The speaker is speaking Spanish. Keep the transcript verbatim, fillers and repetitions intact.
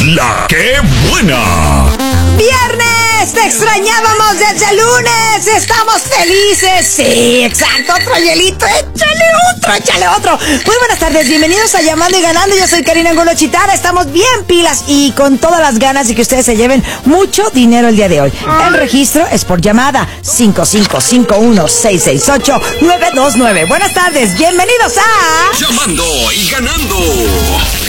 La que buena. ¡Viernes! ¡Te extrañábamos desde el lunes! ¡Estamos felices! Sí, exacto, otro hielito. ¡Échale otro, échale otro! Muy buenas tardes, bienvenidos a Llamando y Ganando. Yo soy Karina Angulo Chitara. Estamos bien pilas y con todas las ganas de que ustedes se lleven mucho dinero el día de hoy. El registro es por llamada cinco cinco cinco uno seis seis ocho nueve dos nueve. Buenas tardes, bienvenidos a... Llamando y Ganando.